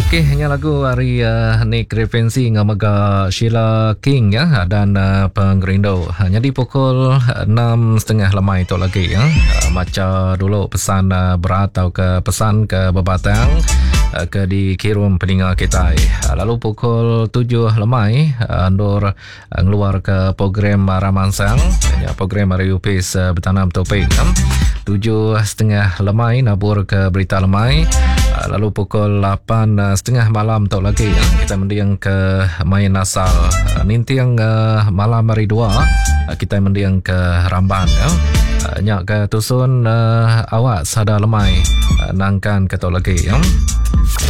Okey, hanya lagu hari Nick Revensi dengan Mega Sheila King ya dan Penggerindo. Jadi pukul 6.30 lemai tu lagi ya. Macam dulu pesan berat atau ke pesan ke bebatang ke dikirim peningat kita. Lalu pukul 7 lemai Andur keluar ke program Ramansang, ya, program Mariupis Bertanam Topik. 7.30 lemai nabur ke berita lemai. Lalu pukul 8.30 malam tu lagi kita mendiang ke main asal nintiang malam hari 2 kita mendiang ke Ramban ya. Nyak ke tusun awak sada lemai nangkan ke tu lagi ya.